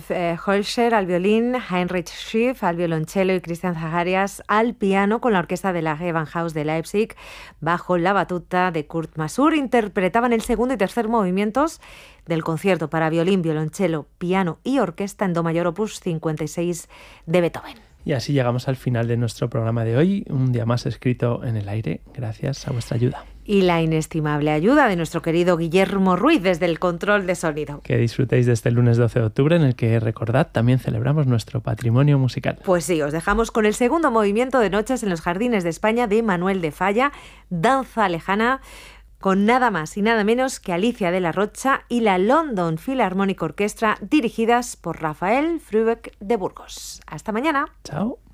Rudolf Holscher al violín, Heinrich Schiff al violonchelo y Christian Zacharias al piano con la orquesta de la Gewandhaus de Leipzig bajo la batuta de Kurt Masur. Interpretaban el segundo y tercer movimientos del concierto para violín, violonchelo, piano y orquesta en do mayor opus 56 de Beethoven. Y así llegamos al final de nuestro programa de hoy, un día más escrito en el aire, gracias a vuestra ayuda. Y la inestimable ayuda de nuestro querido Guillermo Ruiz desde el control de sonido. Que disfrutéis de este lunes 12 de octubre en el que, recordad, también celebramos nuestro patrimonio musical. Pues sí, os dejamos con el segundo movimiento de Noches en los Jardines de España de Manuel de Falla, Danza Lejana, con nada más y nada menos que Alicia de la Rocha y la London Philharmonic Orchestra, dirigidas por Rafael Frubeck de Burgos. Hasta mañana. Chao.